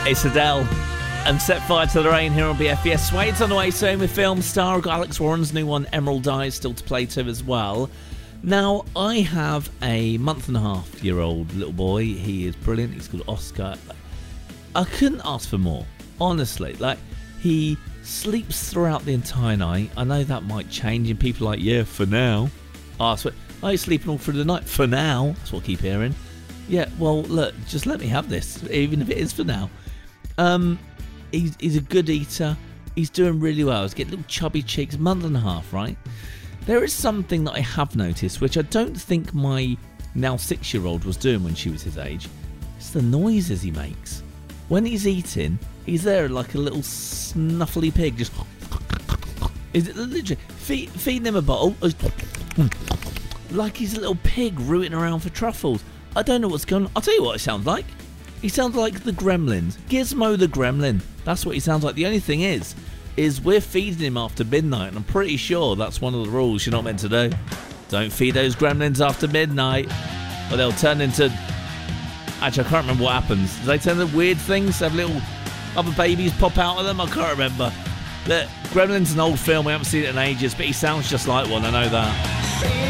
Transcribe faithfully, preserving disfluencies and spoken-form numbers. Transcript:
It's Adele and Set Fire to the Rain here on B F B S. Wade's on the way soon with film star Alex Warren's new one, Emerald Eyes, still to play to as well. Now, I have a month and a half year old little boy. He is brilliant. He's called Oscar. I couldn't ask for more, honestly. Like, he sleeps throughout the entire night. I know that might change, and people are like, yeah, for now. Oh, so, oh, he's sleeping all through the night. For now. That's what I keep hearing. Yeah, well, look, just let me have this, even if it is for now. Um, he's, he's a good eater. He's doing really well. He's getting little chubby cheeks, month and a half, right? There is something that I have noticed, which I don't think my now six-year-old was doing when she was his age. It's the noises he makes. When he's eating, he's there like a little snuffly pig, just... Is it literally feed, feeding him a bottle, like he's a little pig rooting around for truffles. I don't know what's going on. I'll tell you what it sounds like. He sounds like the Gremlins. Gizmo the Gremlin. That's what he sounds like. The only thing is, is we're feeding him after midnight, and I'm pretty sure that's one of the rules you're not meant to do. Don't feed those Gremlins after midnight, or they'll turn into... Actually, I can't remember what happens. Do they turn into weird things? Have little other babies pop out of them? I can't remember. The Gremlins is an old film. We haven't seen it in ages, but he sounds just like one. I know that.